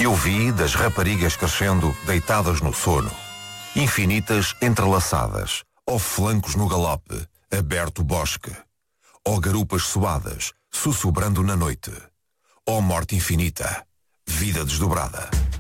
Eu vi das raparigas crescendo deitadas no sono, infinitas entrelaçadas, ou flancos no galope, aberto o bosque, ou garupas suadas, sussurrando na noite, ou morte infinita, vida desdobrada.